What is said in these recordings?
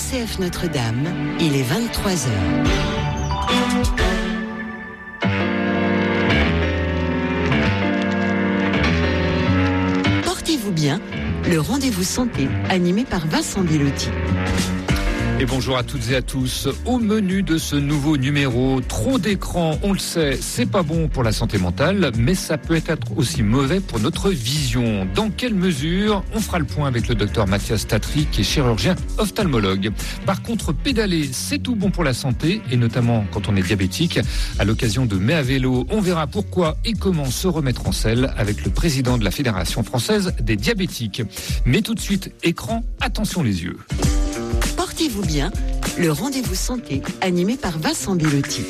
RCF Notre-Dame, il est 23h. Portez-vous bien, le rendez-vous santé animé par Vincent Bilotti. Et bonjour à toutes et à tous. Au menu de ce nouveau numéro, trop d'écran, on le sait, c'est pas bon pour la santé mentale, mais ça peut être aussi mauvais pour notre vision. Dans quelle mesure? On fera le point avec le docteur Mathias Tatry, qui est chirurgien ophtalmologue. Par contre, pédaler, c'est tout bon pour la santé, et notamment quand on est diabétique. À l'occasion de Mai à vélo, on verra pourquoi et comment se remettre en selle avec le président de la Fédération française des diabétiques. Mais tout de suite, écran, attention les yeux. Portez-vous bien, le rendez-vous santé animé par Vincent Bilotti.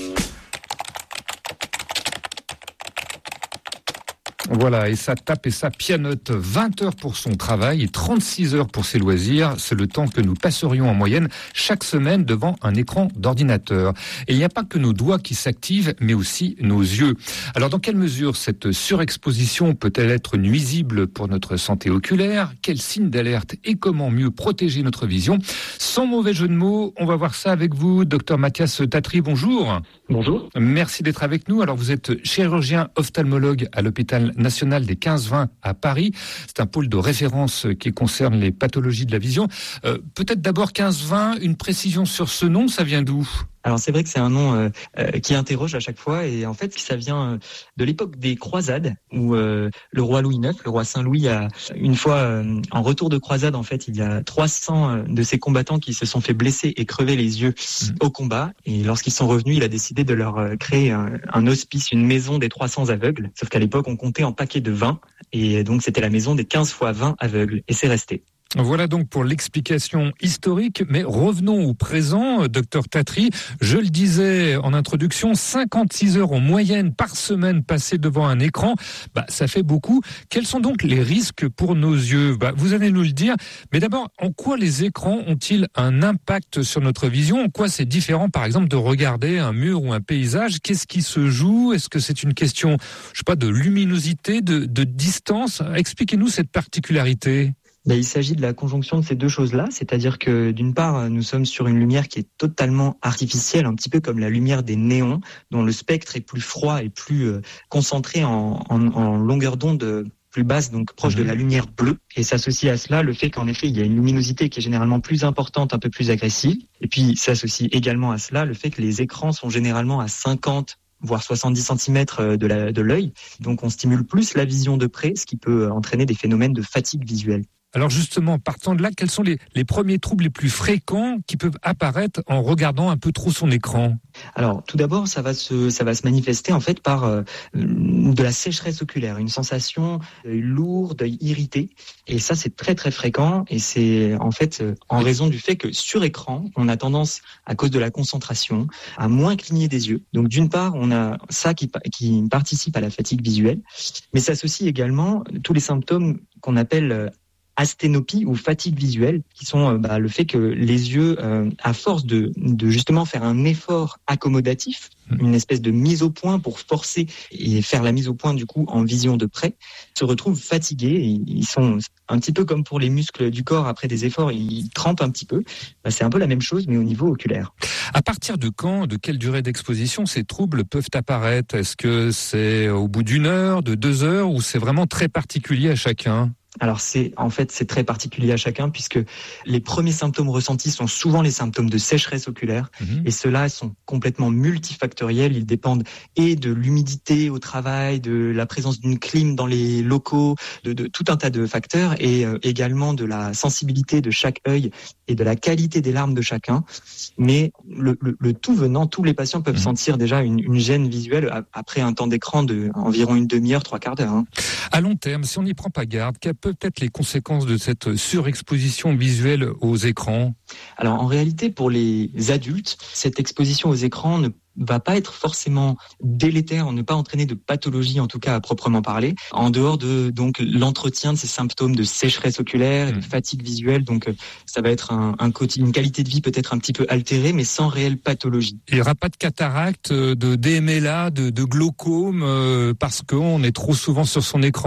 Voilà, et ça tape et ça pianote. 20 heures pour son travail et 36 heures pour ses loisirs. C'est le temps que nous passerions en moyenne chaque semaine devant un écran d'ordinateur. Et il n'y a pas que nos doigts qui s'activent, mais aussi nos yeux. Alors, dans quelle mesure cette surexposition peut-elle être nuisible pour notre santé oculaire? Quels signes d'alerte et comment mieux protéger notre vision? Sans mauvais jeu de mots, on va voir ça avec vous, docteur Mathias Tatry. Bonjour. Bonjour. Merci d'être avec nous. Alors, vous êtes chirurgien ophtalmologue à l'hôpital national des 15-20 à Paris. C'est un pôle de référence qui concerne les pathologies de la vision. Peut-être d'abord 15-20, une précision sur ce nom, ça vient d'où ? Alors c'est vrai que c'est un nom qui interroge à chaque fois, et en fait ça vient de l'époque des croisades où le roi Louis IX, le roi Saint-Louis, a une fois en retour de croisade, en fait il y a 300 de ses combattants qui se sont fait blesser et crever les yeux au combat, et lorsqu'ils sont revenus il a décidé de leur créer un hospice, une maison des 300 aveugles, sauf qu'à l'époque on comptait en paquets de 20, et donc c'était la maison des 15 fois 20 aveugles, et c'est resté. Voilà donc pour l'explication historique, mais revenons au présent, docteur Tatry. Je le disais en introduction, 56 heures en moyenne par semaine passées devant un écran, ça fait beaucoup. Quels sont donc les risques pour nos yeux? Vous allez nous le dire, mais d'abord, en quoi les écrans ont-ils un impact sur notre vision? En quoi c'est différent, par exemple, de regarder un mur ou un paysage? Qu'est-ce qui se joue? Est-ce que c'est une question, de luminosité, de distance? Expliquez-nous cette particularité. Il s'agit de la conjonction de ces deux choses-là, c'est-à-dire que d'une part, nous sommes sur une lumière qui est totalement artificielle, un petit peu comme la lumière des néons, dont le spectre est plus froid et plus concentré en longueur d'onde plus basse, donc proche de la lumière bleue. Et s'associe à cela le fait qu'en effet, il y a une luminosité qui est généralement plus importante, un peu plus agressive. Et puis s'associe également à cela le fait que les écrans sont généralement à 50 voire 70 cm de l'œil. Donc on stimule plus la vision de près, ce qui peut entraîner des phénomènes de fatigue visuelle. Alors justement, partant de là, quels sont les premiers troubles les plus fréquents qui peuvent apparaître en regardant un peu trop son écran? Alors tout d'abord, ça va se manifester en fait par de la sécheresse oculaire, une sensation lourde, d'œil irrité, et ça c'est très très fréquent, et c'est en fait en raison du fait que sur écran, on a tendance, à cause de la concentration, à moins cligner des yeux. Donc d'une part, on a ça qui participe à la fatigue visuelle, mais ça associe également tous les symptômes qu'on appelle asthénopie ou fatigue visuelle, qui sont le fait que les yeux, à force de justement faire un effort accommodatif, une espèce de mise au point pour forcer et faire la mise au point du coup en vision de près, se retrouvent fatigués, et ils sont un petit peu comme pour les muscles du corps après des efforts, ils trempent un petit peu. C'est un peu la même chose mais au niveau oculaire. À partir de quand, de quelle durée d'exposition ces troubles peuvent apparaître? Est-ce que c'est au bout d'1 heure, de 2 heures, ou c'est vraiment très particulier à chacun? Alors c'est très particulier à chacun, puisque les premiers symptômes ressentis sont souvent les symptômes de sécheresse oculaire, et ceux-là sont complètement multifactoriels. Ils dépendent et de l'humidité au travail, de la présence d'une clim dans les locaux, de tout un tas de facteurs, et également de la sensibilité de chaque œil et de la qualité des larmes de chacun. Mais le tout venant, tous les patients peuvent sentir déjà une gêne visuelle après un temps d'écran de environ une demi-heure, 3/4 d'heure. À long terme, si on n'y prend pas garde, quelles peuvent être les conséquences de cette surexposition visuelle aux écrans? Alors en réalité, pour les adultes, cette exposition aux écrans ne va pas être forcément délétère, ne pas entraîner de pathologie, en tout cas à proprement parler, en dehors de donc l'entretien de ces symptômes de sécheresse oculaire et de fatigue visuelle. Donc ça va être une qualité de vie peut-être un petit peu altérée, mais sans réelle pathologie. Il n'y aura pas de cataracte, de DMLA, de glaucome, parce qu'on est trop souvent sur son écran?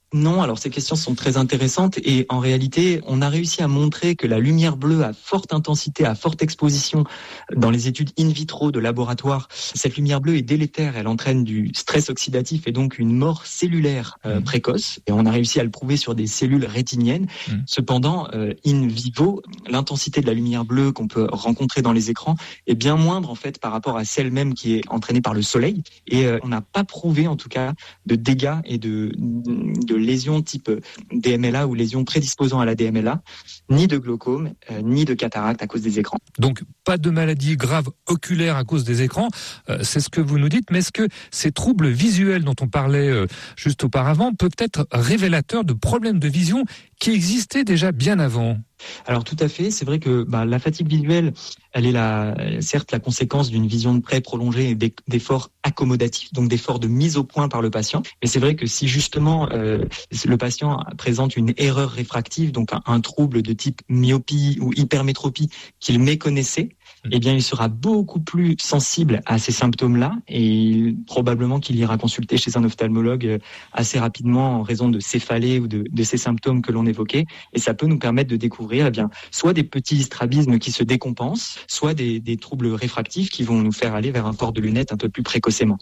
Non, alors ces questions sont très intéressantes et en réalité, on a réussi à montrer que la lumière bleue à forte intensité, à forte exposition dans les études in vitro de laboratoire, cette lumière bleue est délétère, elle entraîne du stress oxydatif et donc une mort cellulaire précoce et on a réussi à le prouver sur des cellules rétiniennes. Cependant, in vivo, l'intensité de la lumière bleue qu'on peut rencontrer dans les écrans est bien moindre en fait par rapport à celle même qui est entraînée par le soleil et on n'a pas prouvé en tout cas de dégâts et de lésions type DMLA ou lésions prédisposant à la DMLA, ni de glaucome, ni de cataracte à cause des écrans. Donc, pas de maladie grave oculaire à cause des écrans, c'est ce que vous nous dites, mais est-ce que ces troubles visuels dont on parlait juste auparavant peuvent être révélateurs de problèmes de vision qui existaient déjà bien avant ? Alors tout à fait, c'est vrai que la fatigue visuelle, elle est certes la conséquence d'une vision de près prolongée et d'efforts accommodatifs, donc d'efforts de mise au point par le patient. Mais c'est vrai que si justement le patient présente une erreur réfractive, donc un trouble de type myopie ou hypermétropie qu'il méconnaissait, eh bien il sera beaucoup plus sensible à ces symptômes-là et probablement qu'il ira consulter chez un ophtalmologue assez rapidement en raison de céphalées ou de ces symptômes que l'on évoquait. Et ça peut nous permettre de découvrir soit des petits strabismes qui se décompensent, soit des troubles réfractifs qui vont nous faire aller vers un port de lunettes un peu plus précocement.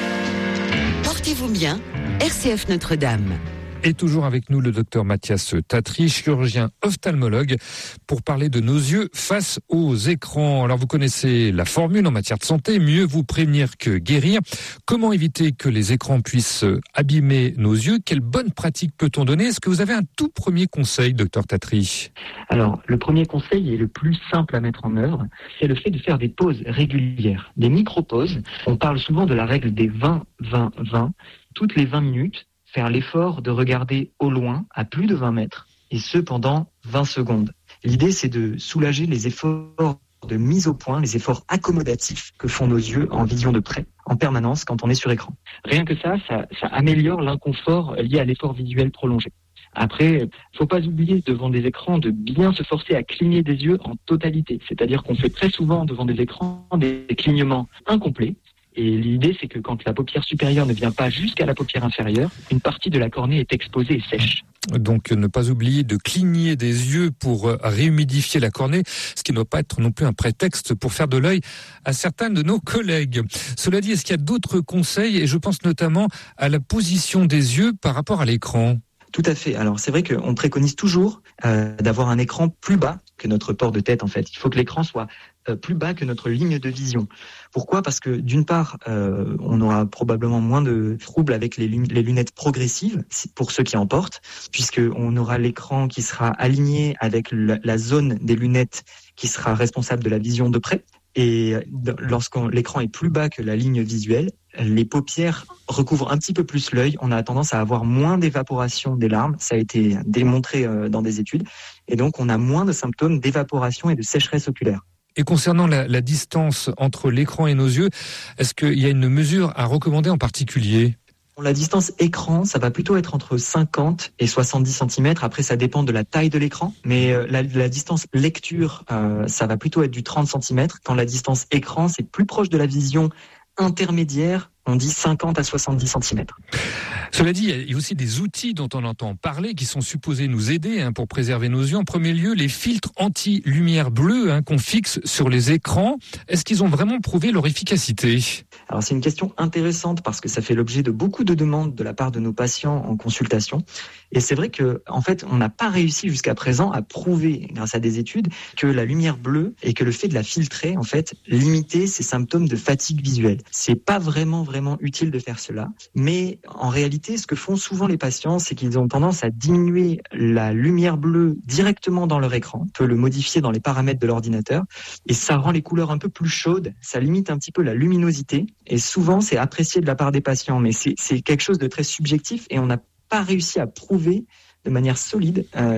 Portez-vous bien, RCF Notre-Dame. Et toujours avec nous le docteur Mathias Tatry, chirurgien ophtalmologue, pour parler de nos yeux face aux écrans. Alors vous connaissez la formule en matière de santé, mieux vous prévenir que guérir. Comment éviter que les écrans puissent abîmer nos yeux ? Quelle bonne pratique peut-on donner ? Est-ce que vous avez un tout premier conseil, docteur Tatry ? Alors, le premier conseil est le plus simple à mettre en œuvre, c'est le fait de faire des pauses régulières, des micro-pauses. On parle souvent de la règle des 20-20-20. Toutes les 20 minutes, faire l'effort de regarder au loin, à plus de 20 mètres, et ce pendant 20 secondes. L'idée, c'est de soulager les efforts de mise au point, les efforts accommodatifs que font nos yeux en vision de près, en permanence, quand on est sur écran. Rien que ça améliore l'inconfort lié à l'effort visuel prolongé. Après, faut pas oublier devant des écrans de bien se forcer à cligner des yeux en totalité. C'est-à-dire qu'on fait très souvent devant des écrans des clignements incomplets. Et l'idée, c'est que quand la paupière supérieure ne vient pas jusqu'à la paupière inférieure, une partie de la cornée est exposée et sèche. Donc ne pas oublier de cligner des yeux pour réhumidifier la cornée, ce qui ne doit pas être non plus un prétexte pour faire de l'œil à certains de nos collègues. Cela dit, est-ce qu'il y a d'autres conseils ? Et je pense notamment à la position des yeux par rapport à l'écran. Tout à fait. Alors c'est vrai qu'on préconise toujours d'avoir un écran plus bas que notre port de tête en fait. Il faut que l'écran soit plus bas que notre ligne de vision. Pourquoi ? Parce que d'une part, on aura probablement moins de troubles avec les lunettes progressives, pour ceux qui en portent, puisqu'on aura l'écran qui sera aligné avec la zone des lunettes qui sera responsable de la vision de près. Et lorsque l'écran est plus bas que la ligne visuelle, les paupières recouvrent un petit peu plus l'œil. On a tendance à avoir moins d'évaporation des larmes. Ça a été démontré dans des études. Et donc, on a moins de symptômes d'évaporation et de sécheresse oculaire. Et concernant la distance entre l'écran et nos yeux, est-ce qu'il y a une mesure à recommander en particulier ? La distance écran, ça va plutôt être entre 50 et 70 cm. Après, ça dépend de la taille de l'écran. Mais la distance lecture, ça va plutôt être du 30 cm. Quand la distance écran, c'est plus proche de la vision intermédiaire, on dit 50 à 70 cm. Cela dit, il y a aussi des outils dont on entend parler qui sont supposés nous aider pour préserver nos yeux. En premier lieu, les filtres anti-lumière bleue qu'on fixe sur les écrans. Est-ce qu'ils ont vraiment prouvé leur efficacité ? Alors c'est une question intéressante parce que ça fait l'objet de beaucoup de demandes de la part de nos patients en consultation. Et c'est vrai que, en fait, on n'a pas réussi jusqu'à présent à prouver, grâce à des études, que la lumière bleue et que le fait de la filtrer, en fait, limitait ces symptômes de fatigue visuelle. C'est pas vraiment utile de faire cela. Mais en réalité, ce que font souvent les patients, c'est qu'ils ont tendance à diminuer la lumière bleue directement dans leur écran. On peut le modifier dans les paramètres de l'ordinateur et ça rend les couleurs un peu plus chaudes. Ça limite un petit peu la luminosité et souvent, c'est apprécié de la part des patients. Mais c'est quelque chose de très subjectif et on n'a pas réussi à prouver de manière solide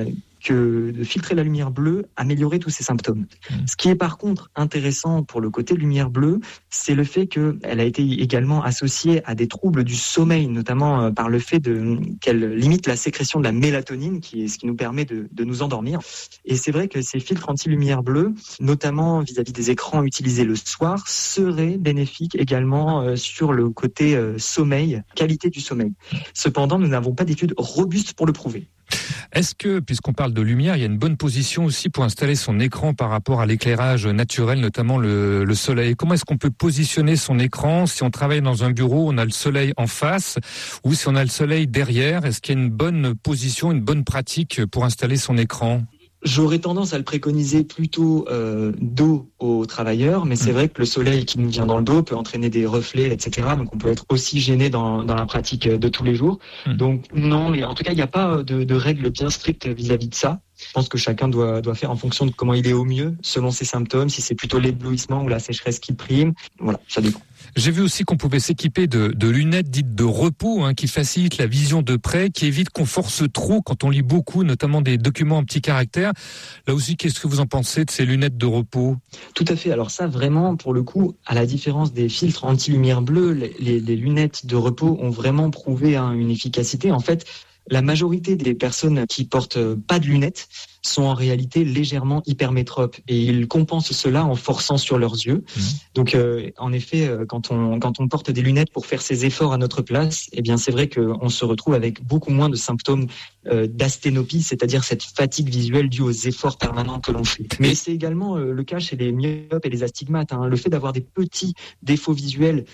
que de filtrer la lumière bleue améliorait tous ces symptômes. Ce qui est par contre intéressant pour le côté lumière bleue, c'est le fait qu'elle a été également associée à des troubles du sommeil, notamment par le fait qu'elle limite la sécrétion de la mélatonine, qui est ce qui nous permet de nous endormir. Et c'est vrai que ces filtres anti-lumière bleue, notamment vis-à-vis des écrans utilisés le soir, seraient bénéfiques également sur le côté sommeil, qualité du sommeil. Cependant, nous n'avons pas d'études robustes pour le prouver. Est-ce que, puisqu'on parle de lumière, il y a une bonne position aussi pour installer son écran par rapport à l'éclairage naturel, notamment le soleil? Comment est-ce qu'on peut positionner son écran si on travaille dans un bureau, on a le soleil en face, ou si on a le soleil derrière? Est-ce qu'il y a une bonne position, une bonne pratique pour installer son écran? J'aurais tendance à le préconiser plutôt dos aux travailleurs, mais c'est vrai que le soleil qui nous vient dans le dos peut entraîner des reflets, etc. Donc on peut être aussi gêné dans la pratique de tous les jours. Donc non, mais en tout cas, il n'y a pas de règles bien strictes vis-à-vis de ça. Je pense que chacun doit faire en fonction de comment il est au mieux, selon ses symptômes, si c'est plutôt l'éblouissement ou la sécheresse qui prime. Voilà, ça dépend. J'ai vu aussi qu'on pouvait s'équiper de lunettes dites de repos, qui facilitent la vision de près, qui évitent qu'on force trop quand on lit beaucoup, notamment des documents en petits caractères. Là aussi, qu'est-ce que vous en pensez de ces lunettes de repos? Tout à fait. Alors ça, vraiment, pour le coup, à la différence des filtres anti-lumière bleue, les lunettes de repos ont vraiment prouvé une efficacité. En fait, la majorité des personnes qui portent pas de lunettes sont en réalité légèrement hypermétropes et ils compensent cela en forçant sur leurs yeux. Donc en effet, quand on porte des lunettes pour faire ces efforts à notre place, eh bien c'est vrai qu'on se retrouve avec beaucoup moins de symptômes d'asténopie, c'est-à-dire cette fatigue visuelle due aux efforts permanents que l'on fait. Mais c'est également le cas chez les myopes et les astigmates. Le fait d'avoir des petits défauts visuels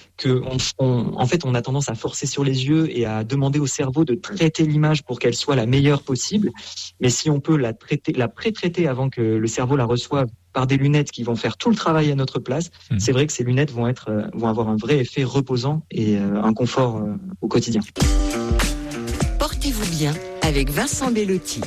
en fait on a tendance à forcer sur les yeux et à demander au cerveau de traiter l'image pour qu'elle soit la meilleure possible. Mais si on peut la pré-traiter avant que le cerveau la reçoive par des lunettes qui vont faire tout le travail à notre place, c'est vrai que ces lunettes vont avoir un vrai effet reposant et un confort au quotidien. Portez-vous bien avec Vincent Bellotti.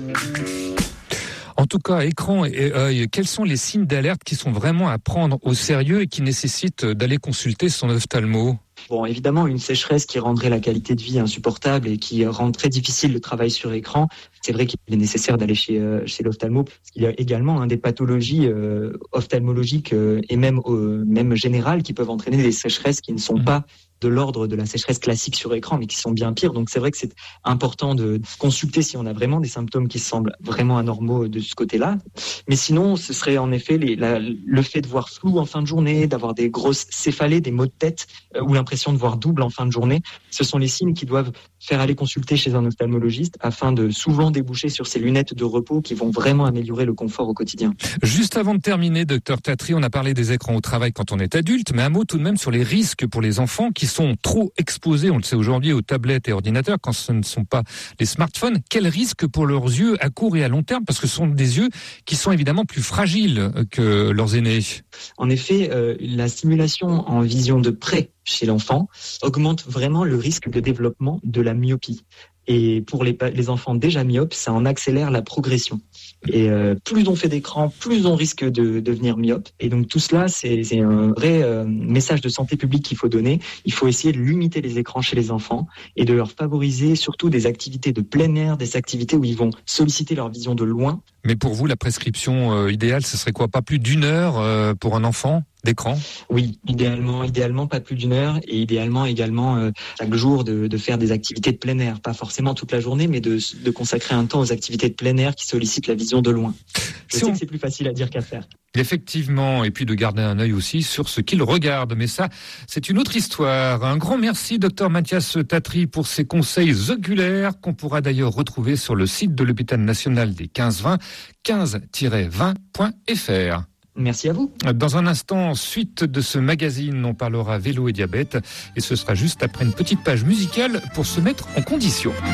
En tout cas, écran et œil, quels sont les signes d'alerte qui sont vraiment à prendre au sérieux et qui nécessitent d'aller consulter son ophtalmo? Bon, évidemment, une sécheresse qui rendrait la qualité de vie insupportable et qui rend très difficile le travail sur écran. C'est vrai qu'il est nécessaire d'aller chez l'ophtalmo, parce qu'il y a également des pathologies ophtalmologiques et même générales qui peuvent entraîner des sécheresses qui ne sont pas de l'ordre de la sécheresse classique sur écran, mais qui sont bien pires. Donc c'est vrai que c'est important de consulter si on a vraiment des symptômes qui semblent vraiment anormaux de ce côté-là. Mais sinon, ce serait en effet le fait de voir flou en fin de journée, d'avoir des grosses céphalées, des maux de tête, ou l'impression de voir double en fin de journée. Ce sont les signes qui doivent faire aller consulter chez un ophtalmologiste afin de souvent déboucher sur ces lunettes de repos qui vont vraiment améliorer le confort au quotidien. Juste avant de terminer, docteur Tatry, on a parlé des écrans au travail quand on est adulte, mais un mot tout de même sur les risques pour les enfants qui sont trop exposés, on le sait aujourd'hui, aux tablettes et ordinateurs quand ce ne sont pas les smartphones. Quel risque pour leurs yeux à court et à long terme? Parce que ce sont des yeux qui sont évidemment plus fragiles que leurs aînés. En effet, la stimulation en vision de près chez l'enfant augmente vraiment le risque de développement de la myopie. Et pour les enfants déjà myopes, ça en accélère la progression. Et plus on fait d'écran, plus on risque de devenir myope. Et donc tout cela, c'est un vrai message de santé publique qu'il faut donner. Il faut essayer de limiter les écrans chez les enfants et de leur favoriser surtout des activités de plein air, des activités où ils vont solliciter leur vision de loin. Mais pour vous, la prescription idéale, ce serait quoi? Pas plus d'1 heure pour un enfant d'écran? Oui, idéalement pas plus d'1 heure et idéalement également chaque jour de faire des activités de plein air, pas forcément toute la journée, mais de consacrer un temps aux activités de plein air qui sollicitent la vision de loin. Je sais que c'est plus facile à dire qu'à faire. Effectivement, et puis de garder un œil aussi sur ce qu'il regarde. Mais ça, c'est une autre histoire. Un grand merci, docteur Mathias Tatry, pour ces conseils oculaires qu'on pourra d'ailleurs retrouver sur le site de l'hôpital national des 15-20, 15-20.fr. Merci à vous. Dans un instant, suite de ce magazine, on parlera vélo et diabète. Et ce sera juste après une petite page musicale pour se mettre en condition.